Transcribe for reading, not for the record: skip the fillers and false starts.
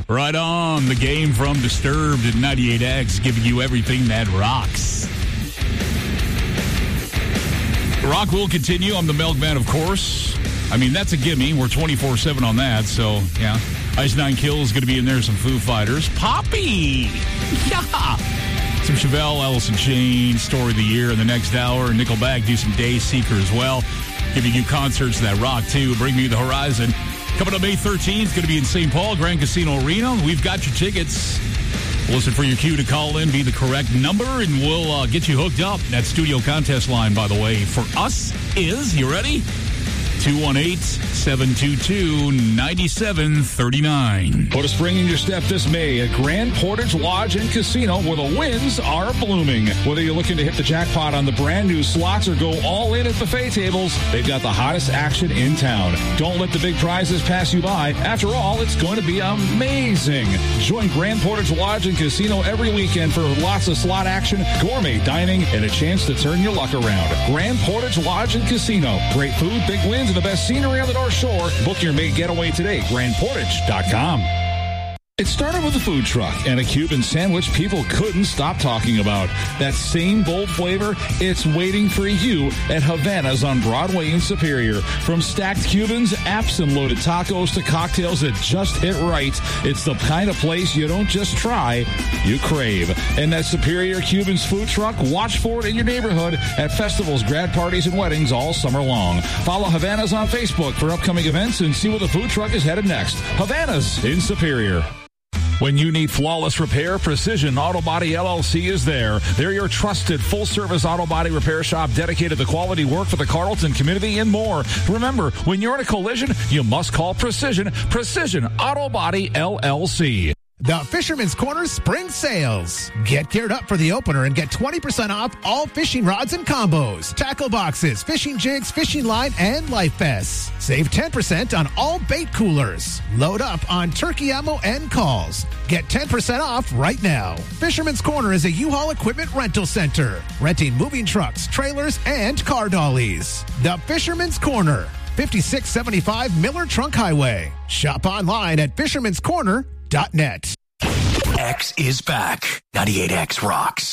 Right on. The Game from Disturbed at 98X, giving you everything that rocks. Rock will continue. I'm the Milkman, of course. I mean, that's a gimme. We're 24/7 on that, so, yeah. Ice Nine Kills is going to be in there. Some Foo Fighters. Poppy! Yeah! Some Chevelle, Alice in Chains, Story of the Year in the next hour. Nickelback do some Day Seeker as well. Giving you concerts that rock, too. Bring Me the Horizon. Coming up May 13th, it's going to be in St. Paul, Grand Casino Arena. We've got your tickets. Listen for your cue to call in, be the correct number, and we'll get you hooked up. That studio contest line, by the way, for us is, you ready? 218-722-9739. Put a spring in your step this May at Grand Portage Lodge and Casino, where the winds are blooming. Whether you're looking to hit the jackpot on the brand new slots or go all in at buffet tables, they've got the hottest action in town. Don't let the big prizes pass you by. After all, it's going to be amazing. Join Grand Portage Lodge and Casino every weekend for lots of slot action, gourmet dining, and a chance to turn your luck around. Grand Portage Lodge and Casino. Great food, big wins, and the best scenery on the North Shore. Book your May getaway today. GrandPortage.com. It started with a food truck and a Cuban sandwich people couldn't stop talking about. That same bold flavor, it's waiting for you at Havana's on Broadway in Superior. From stacked Cubans, apps, and loaded tacos to cocktails that just hit right, it's the kind of place you don't just try, you crave. And that Superior Cubans food truck, watch for it in your neighborhood at festivals, grad parties, and weddings all summer long. Follow Havana's on Facebook for upcoming events and see where the food truck is headed next. Havana's in Superior. When you need flawless repair, Precision Auto Body LLC is there. They're your trusted full-service auto body repair shop dedicated to quality work for the Carlton community and more. Remember, when you're in a collision, you must call Precision. Precision Auto Body LLC. The Fisherman's Corner Spring Sales. Get geared up for the opener and get 20% off all fishing rods and combos, tackle boxes, fishing jigs, fishing line, and life vests. Save 10% on all bait coolers. Load up on turkey ammo and calls. Get 10% off right now. Fisherman's Corner is a U-Haul equipment rental center, renting moving trucks, trailers, and car dollies. The Fisherman's Corner, 5675 Miller Trunk Highway. Shop online at fishermanscorner.net. X is back. 98X rocks.